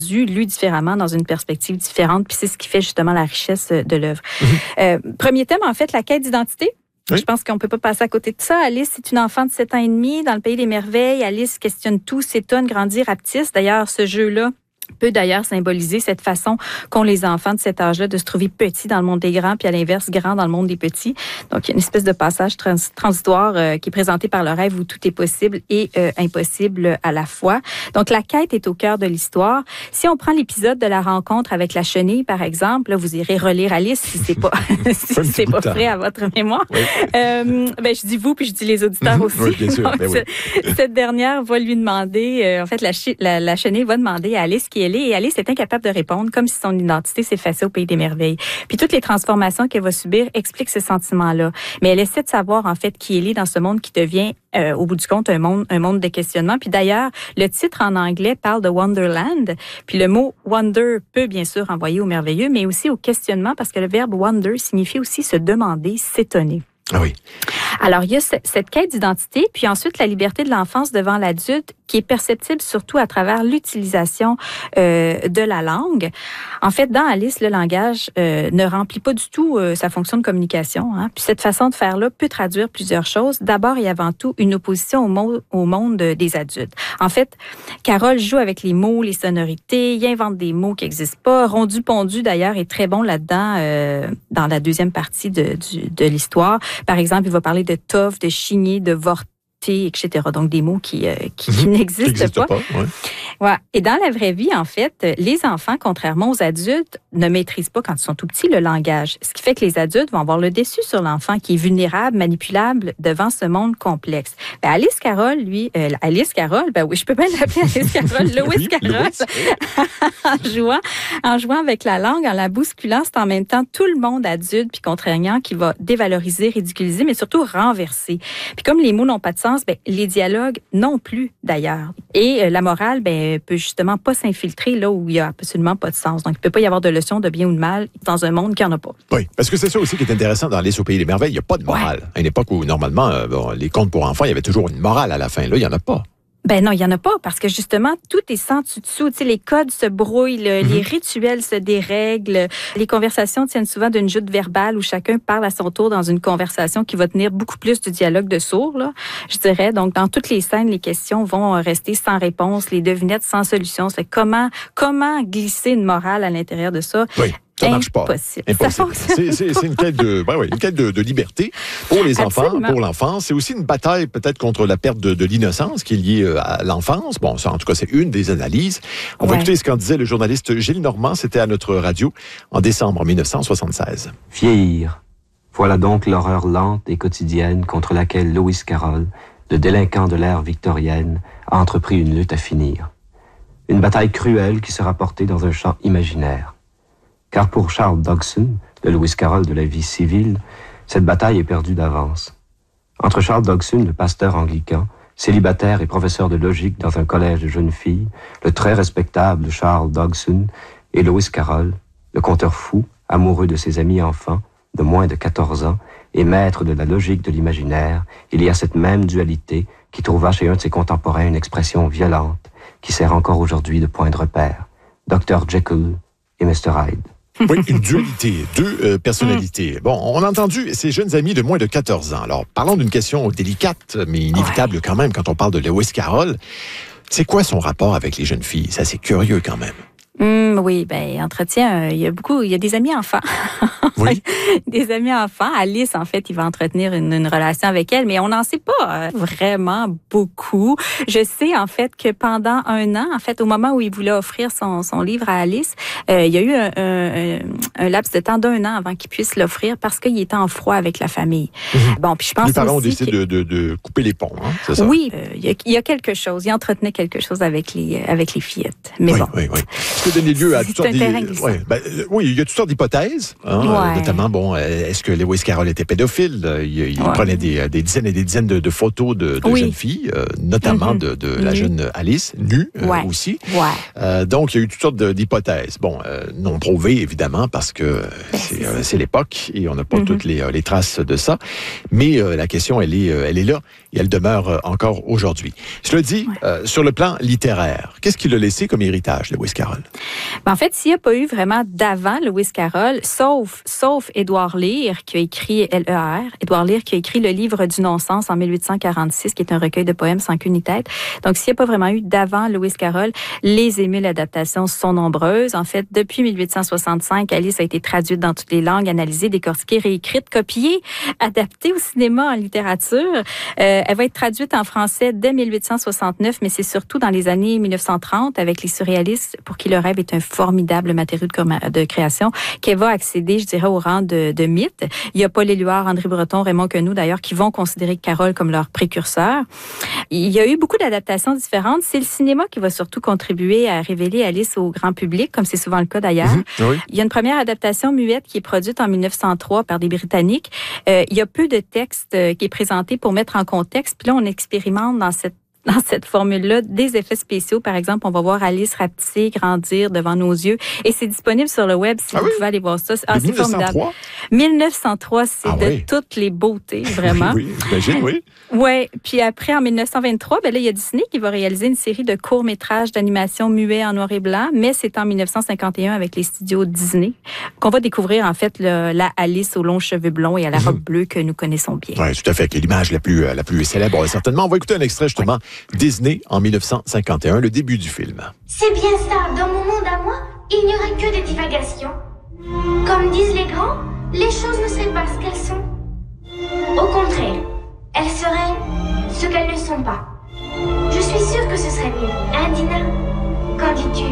lu différemment dans une perspective différente. Puis c'est ce qui fait justement la richesse de l'œuvre. Premier thème, en fait, la quête d'identité. Oui. Je pense qu'on ne peut pas passer à côté de ça. Alice, c'est une enfant de 7 ans et demi dans le pays des merveilles. Alice questionne tout, s'étonne, grandit, rapetisse. D'ailleurs, ce jeu-là peut d'ailleurs symboliser cette façon qu'ont les enfants de cet âge-là de se trouver petits dans le monde des grands, puis à l'inverse, grands dans le monde des petits. Donc, il y a une espèce de passage transitoire qui est présenté par le rêve où tout est possible et impossible à la fois. Donc, la quête est au cœur de l'histoire. Si on prend l'épisode de la rencontre avec la chenille, par exemple, là, vous irez relire Alice si c'est pas si c'est pas frais à votre mémoire. Oui. Je dis vous, puis je dis les auditeurs aussi. Oui, bien sûr. Donc, cette dernière va lui demander, en fait, la chenille va demander à Alice qui elle est, et Alice est incapable de répondre, comme si son identité s'effaçait au pays des merveilles. Puis toutes les transformations qu'elle va subir expliquent ce sentiment-là. Mais elle essaie de savoir, en fait, qui elle est dans ce monde qui devient, au bout du compte, un monde de questionnement. Puis d'ailleurs, le titre en anglais parle de Wonderland. Puis le mot wonder peut bien sûr renvoyer au merveilleux, mais aussi au questionnement, parce que le verbe wonder signifie aussi se demander, s'étonner. Ah oui. Alors, il y a cette quête d'identité, puis ensuite la liberté de l'enfance devant l'adulte qui est perceptible surtout à travers l'utilisation de la langue. En fait, dans Alice, le langage ne remplit pas du tout sa fonction de communication. Hein. Puis cette façon de faire-là peut traduire plusieurs choses. D'abord et avant tout, une opposition au monde des adultes. En fait, Carole joue avec les mots, les sonorités, il invente des mots qui n'existent pas. Rondu-Pondu, d'ailleurs, est très bon là-dedans dans la deuxième partie de l'histoire. Par exemple, il va parler de toffe, de chigner, de vorter, etc. Donc, des mots qui n'existent pas. Ouais. Ouais. Et dans la vraie vie, en fait, les enfants, contrairement aux adultes, ne maîtrisent pas, quand ils sont tout petits, le langage. Ce qui fait que les adultes vont avoir le dessus sur l'enfant qui est vulnérable, manipulable devant ce monde complexe. Alice Carole, oui, je peux bien l'appeler Alice Carole, Lewis Carroll, en jouant avec la langue, en la bousculant, c'est en même temps tout le monde adulte puis contraignant qui va dévaloriser, ridiculiser, mais surtout renverser. Puis comme les mots n'ont pas de sens, les dialogues non plus, d'ailleurs. Et la morale, peut justement pas s'infiltrer là où il y a absolument pas de sens. Donc, il peut pas y avoir de leçon de bien ou de mal dans un monde qui en a pas. Oui, parce que c'est ça aussi qui est intéressant dans Alice au pays des merveilles. Il n'y a pas de morale. Ouais. À une époque où, normalement, les contes pour enfants, il y avait toujours une morale à la fin. Là, il n'y en a pas. Non, il y en a pas, parce que justement, tout est sans dessus-dessous. Tu sais, les codes se brouillent, les rituels se dérèglent. Les conversations tiennent souvent d'une joute verbale où chacun parle à son tour dans une conversation qui va tenir beaucoup plus du dialogue de sourds, là, je dirais. Donc, dans toutes les scènes, les questions vont rester sans réponse, les devinettes sans solution. C'est comment glisser une morale à l'intérieur de ça? Oui. Ça marche pas. Impossible. C'est une quête de liberté pour les enfants, pour l'enfance. C'est aussi une bataille peut-être contre la perte de l'innocence qui est liée à l'enfance. Bon, ça, en tout cas, c'est une des analyses. On va écouter ce qu'en disait le journaliste Gilles Normand. C'était à notre radio en décembre 1976. Vieillir. Voilà donc l'horreur lente et quotidienne contre laquelle Lewis Carroll, le délinquant de l'ère victorienne, a entrepris une lutte à finir. Une bataille cruelle qui sera portée dans un champ imaginaire. Car pour Charles Dodgson, le Lewis Carroll de la vie civile, cette bataille est perdue d'avance. Entre Charles Dodgson, le pasteur anglican, célibataire et professeur de logique dans un collège de jeunes filles, le très respectable Charles Dodgson, et Lewis Carroll, le conteur fou, amoureux de ses amis enfants, de moins de 14 ans, et maître de la logique de l'imaginaire, il y a cette même dualité qui trouva chez un de ses contemporains une expression violente qui sert encore aujourd'hui de point de repère. Dr. Jekyll et Mr. Hyde. Oui, une dualité, deux personnalités. Bon, on a entendu ces jeunes amis de moins de 14 ans. Alors, parlons d'une question délicate, mais inévitable quand même quand on parle de Lewis Carroll. C'est quoi son rapport avec les jeunes filles? Ça, c'est curieux quand même. Oui, entretien, il y a des amis enfants. Oui. Des amis enfants. Alice, en fait, il va entretenir une relation avec elle, mais on n'en sait pas vraiment beaucoup. Je sais, en fait, que pendant un an, en fait, au moment où il voulait offrir son livre à Alice, il y a eu un laps de temps d'1 an avant qu'il puisse l'offrir parce qu'il était en froid avec la famille. Bon, puis je pense les parents aussi ont décidé de couper les ponts, hein, c'est ça? Oui, il y a quelque chose. Il entretenait quelque chose avec les fillettes. Mais bon. Oui. Ça peut donner lieu à toutes sortes il y a toutes sortes d'hypothèses. Notamment, est-ce que Lewis Carroll était pédophile? Il prenait des dizaines et des dizaines de photos de jeunes filles, notamment de la jeune Alice, nue aussi. Donc, il y a eu toutes sortes d'hypothèses. Bon, non prouvées, évidemment, parce que c'est l'époque et on n'a pas toutes les traces de ça. Mais la question, elle est là et elle demeure encore aujourd'hui. Cela dit, sur le plan littéraire, qu'est-ce qu'il a laissé comme héritage, Lewis Carroll? En fait, s'il n'y a pas eu vraiment d'avant Lewis Carroll, sauf Édouard Lear, qui a écrit L-E-R, Édouard Lear qui a écrit le livre du non-sens en 1846, qui est un recueil de poèmes sans queue ni tête. Donc, s'il n'y a pas vraiment eu d'avant Lewis Carroll, les émules adaptations sont nombreuses. En fait, depuis 1865, Alice a été traduite dans toutes les langues, analysée, décortiquée, réécrite, copiée, adaptée au cinéma, en littérature. Elle va être traduite en français dès 1869, mais c'est surtout dans les années 1930 avec les surréalistes pour qui le rêve est un formidable matériau de création, qu'elle va accéder, je dirais, au rang de mythe. Il y a Paul Éluard, André Breton, Raymond Queneau, d'ailleurs, qui vont considérer Carroll comme leur précurseur. Il y a eu beaucoup d'adaptations différentes. C'est le cinéma qui va surtout contribuer à révéler Alice au grand public, comme c'est souvent le cas d'ailleurs. Oui. Il y a une première adaptation muette qui est produite en 1903 par des Britanniques. Il y a peu de texte qui est présenté pour mettre en contexte. Puis là, on expérimente dans cette formule-là, des effets spéciaux. Par exemple, on va voir Alice rapetisser, grandir devant nos yeux. Et c'est disponible sur le web si vous pouvez aller voir ça. C'est 1903? Formidable. 1903, c'est de toutes les beautés, vraiment. Oui, j'imagine, oui. Oui. Puis après, en 1923, là, il y a Disney qui va réaliser une série de courts-métrages d'animation muets en noir et blanc, mais c'est en 1951 avec les studios Disney qu'on va découvrir, en fait, la Alice aux longs cheveux blonds et à la robe bleue que nous connaissons bien. Oui, tout à fait, qui est l'image la plus célèbre, certainement. On va écouter un extrait, justement, Disney en 1951, le début du film. C'est bien ça, dans mon monde à moi, il n'y aurait que des divagations. Comme disent les grands, les choses ne seraient pas ce qu'elles sont. Au contraire, elles seraient ce qu'elles ne sont pas. Je suis sûre que ce serait mieux, hein, Dina? Qu'en dis-tu?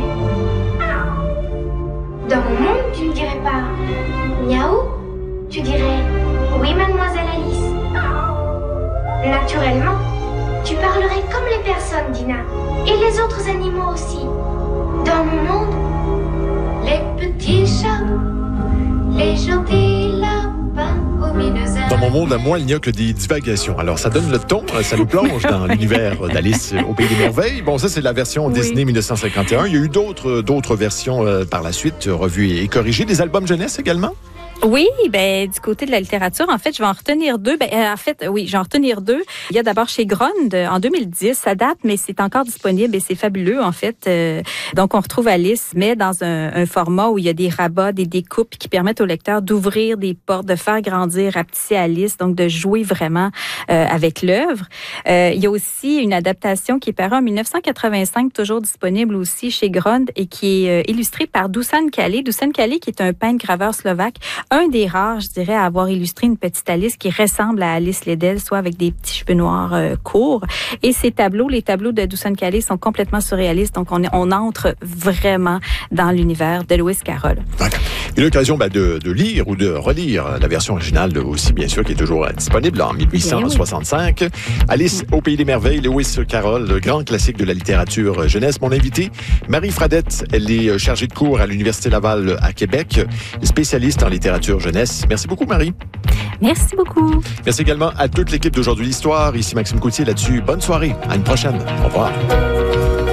Dans mon monde, tu ne dirais pas miaou, tu dirais oui, mademoiselle Alice. Naturellement, tu parlerais comme les personnes, Dina, et les autres animaux aussi. Dans mon monde, les petits chats, les gentils lapins aux mines. Dans mon monde, à moi, il n'y a que des divagations. Alors, ça donne le ton, ça nous plonge dans l'univers d'Alice au Pays des Merveilles. Bon, ça, c'est la version Disney 1951. Il y a eu d'autres versions par la suite, revues et corrigées. Des albums jeunesse également? Oui, du côté de la littérature, en fait, je vais en retenir deux. J'en retenir deux. Il y a d'abord chez Grund, en 2010, ça date, mais c'est encore disponible et c'est fabuleux, en fait. Donc, on retrouve Alice, mais dans un format où il y a des rabats, des découpes qui permettent au lecteur d'ouvrir des portes, de faire grandir, rapetisser Alice, donc de jouer vraiment avec l'œuvre. Il y a aussi une adaptation qui est parue en 1985, toujours disponible aussi chez Grund et qui est illustrée par Dusan Kale. Dusan Kale, qui est un peintre-graveur slovaque, un des rares, je dirais, à avoir illustré une petite Alice qui ressemble à Alice Liddell, soit avec des petits cheveux noirs courts. Et ces tableaux, les tableaux de Dusan Kale sont complètement surréalistes, donc on entre vraiment dans l'univers de Lewis Carroll. Il a l'occasion de lire ou de relire la version originale aussi, bien sûr, qui est toujours disponible en 1865. Alice au Pays des Merveilles, Lewis Carroll, le grand classique de la littérature jeunesse. Mon invité, Marie Fradette, elle est chargée de cours à l'Université Laval à Québec, spécialiste en littérature jeunesse. Merci beaucoup, Marie. Merci beaucoup. Merci également à toute l'équipe d'Aujourd'hui l'Histoire. Ici Maxime Coutier là-dessus. Bonne soirée. À une prochaine. Au revoir.